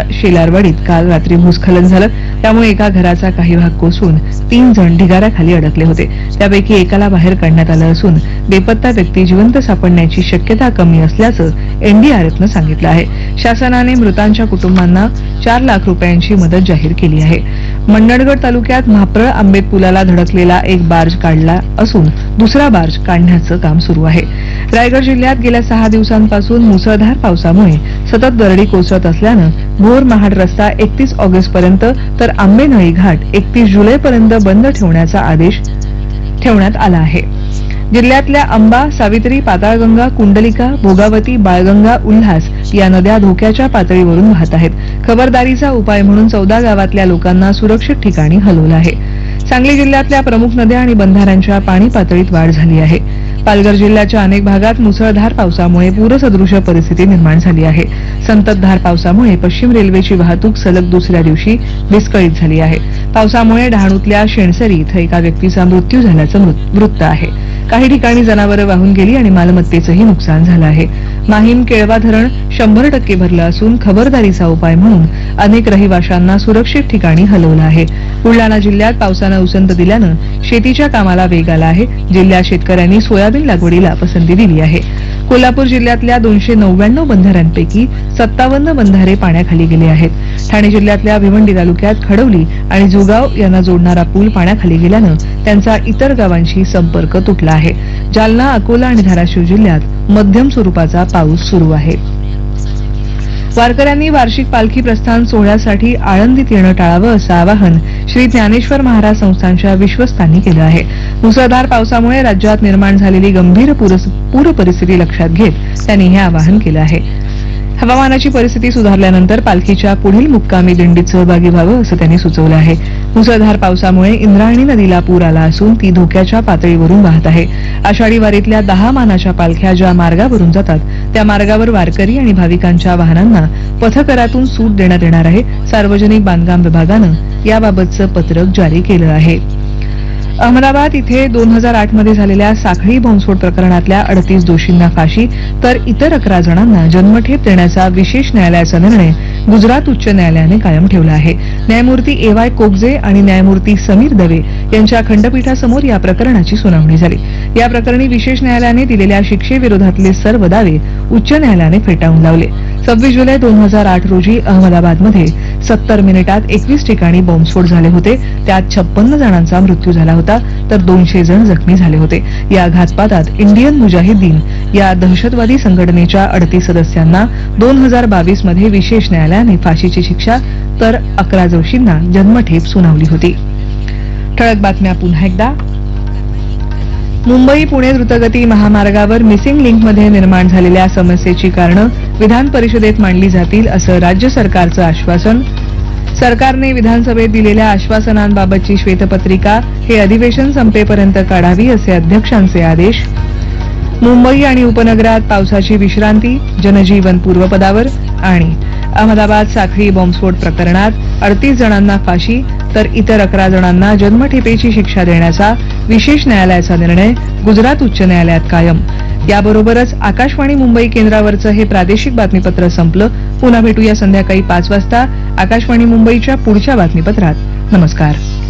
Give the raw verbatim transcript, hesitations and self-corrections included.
शेलारवाडीत काल रात्री भूस्खलन झालं, त्यामुळे एका घराचा काही भाग कोसळून तीन जण ढिगाऱ्याखाली अडकले होते। त्यापैकी एकाला बाहेर काढण्यात आलं असून बेपत्ता व्यक्ती जिवंत सापडण्याची शक्यता कमी असल्याचं एनडीआरएफनं सांगितलं आहे। शासनाने मृतांच्या कुटुंबांना चार लाख रुपयांची मदत जाहीर केली आहे। मंडणगड तालुक्यात म्हाप्रळ आंबेत पुलाला धडकलेला एक बार्ज काढला असून दुसरा बार्ज काढण्याचं काम सुरू आहे। रायगड जिल्ह्यात गेल्या सहा दिवसांपासून मुसळधार पावसामुळे सतत दरडी कोसळत असल्यानं भोर महाड रस्ता एकतीस ऑगस्ट पर्यंत तर आंबेनळी घाट एकतीस जुलै पर्यंत बंद ठेवण्याचा आदेश ठेवण्यात आला आहे। जिल्ह्यातल्या अंबा, सावित्री, पाताळगंगा, कुंडलिका, भोगावती, बाळगंगा, उल्हास या नद्या धोक्याच्या पातळीवरून वाहत आहेत। खबरदारीचा उपाय म्हणून चौदा गावातल्या लोकांना सुरक्षित ठिकाणी हलवलं आहे। सांगली जिल्ह्यातल्या प्रमुख नद्या आणि बंधाऱ्यांच्या पाणी पातळीत वाढ झाली आहे। पालघर जिल्ह्याच्या अनेक भागात मुसळधार पावसामुळे पूरसदृश परिस्थिती निर्माण झाली आहे। संततधार पावसामुळे पश्चिम रेल्वेची वाहतूक सलग दुसऱ्या दिवशी विस्कळीत झाली आहे। पावसामुळे डहाणूतल्या शेणसरी इथं एका व्यक्तीचा मृत्यू झाल्याचं वृत्त आहे। काही ठिकाणी जनावरं वाहून गेली आणि मालमत्तेचंही नुकसान झालं आहे। माहीम केळवा धरण शंभर टक्के भरलं असून खबरदारीचा उपाय म्हणून अनेक रहिवाशांना सुरक्षित ठिकाणी हलवलं आहे। बुलडाणा जिल्ह्यात पावसानं उसंत दिल्यानं शेतीच्या कामाला वेग आला आहे। जिल्ह्यात शेतकऱ्यांनी सोयाबीन लागवडीला पसंती दिली आहे। कोल्हापूर जिल्ह्यातल्या दोनशे नव्याण्णव बंधाऱ्यांपैकी सत्तावन्न बंधारे पाण्याखाली गेले आहेत। ठाणे जिल्ह्यातल्या भिवंडी तालुक्यात खडवली आणि जुगाव यांना जोडणारा पूल पाण्याखाली गेल्यानं त्यांचा इतर गावांशी संपर्क तुटला आहे। जालना, अकोला आणि धाराशिव जिल्ह्यात मध्यम स्वरूपाचा पाऊस सुरू आहे। वारकऱ्यांनी वार्षिक पालखी प्रस्थान सोहळ्यासाठी आळंदीत येणं टाळावं असं आवाहन श्री ज्ञानेश्वर महाराज संस्थानच्या विश्वस्तांनी केलं आहे। मुसळधार पावसामुळे राज्यात निर्माण झालेली गंभीर पूर परिस्थिती लक्षात घेत त्यांनी हे आवाहन केलं आहे। हवामानाची परिस्थिती सुधारल्यानंतर पालखीच्या पुढील मुक्कामी दिंडीत सहभागी व्हावं असं त्यांनी सुचवलं आहे। मुसळधार पावसामुळे इंद्रायणी नदीला पूर आला असून ती धोक्याच्या पातळीवरून वाहत आहे। आषाढी वारीतल्या दहा मानाच्या पालख्या ज्या मार्गावरून जातात त्या मार्गावर वारकरी आणि भाविकांच्या वाहनांना पथकरातून सूट देण्यात येणार आहे। सार्वजनिक बांधकाम विभागानं याबाबतचं पत्रक जारी केलं आहे। अहमदाबाद इथे दोन हजार आठ मध्ये झालेल्या साखळी बॉम्बस्फोट प्रकरणातल्या अडतीस दोषींना फाशी तर इतर अकरा जणांना जन्मठेप देण्याचा विशेष न्यायालयाचा निर्णय गुजरात उच्च न्यायालयाने कायम ठेवला आहे। न्यायमूर्ती ए वाय कोगजे आणि न्यायमूर्ती समीर दवे यांच्या खंडपीठासमोर या प्रकरणाची सुनावणी झाली। या प्रकरणी विशेष न्यायालयाने दिलेल्या शिक्षेविरोधातले सर्व दावे उच्च न्यायालयाने फेटाळून लावले। सव्वीस जुलै दोन हजार आठ रोजी अहमदाबादमध्ये सत्तर मिनिटात एकवीस ठिकाणी बॉम्बस्फोट झाले होते। त्यात छप्पन्न जणांचा मृत्यू झाला होता तर दोनशे जण जखमी झाले होते। या घातपातात इंडियन मुजाहिदीन या दहशतवादी संघटनेच्या अडतीस सदस्यांना दोन हजार बावीस मध्ये विशेष न्यायालयाने फाशीची शिक्षा तर अकरा दोषींना जन्मठेप सुनावली होती। ठळक बातम्या पुन्हा एकदा। मुंबई पुणे द्रुतगती महामार्गावर मिसिंग लिंकमध्ये निर्माण झालेल्या समस्येची कारणं विधान परिषदेत मांडली जातील असं राज्य सरकारचं आश्वासन। सरकारने विधानसभेत दिलेल्या आश्वासनांबाबतची श्वेतपत्रिका हे अधिवेशन संपेपर्यंत काढावी असे अध्यक्षांचे आदेश। मुंबई आणि उपनगरात पावसाची विश्रांती, जनजीवन पूर्वपदावर आणि अहमदाबाद साखळी बॉम्बस्फोट प्रकरणात अडतीस जणांना फाशी तर इतर अकरा जणांना जन्मठेपेची शिक्षा देण्याचा विशेष न्यायालयाचा निर्णय गुजरात उच्च न्यायालयात कायम। याबरोबरच आकाशवाणी मुंबई केंद्रावरचं हे प्रादेशिक बातमीपत्र संपलं। पुन्हा भेटूया संध्याकाळी पाच वाजता आकाशवाणी मुंबईच्या पुढच्या बातमीपत्रात। नमस्कार।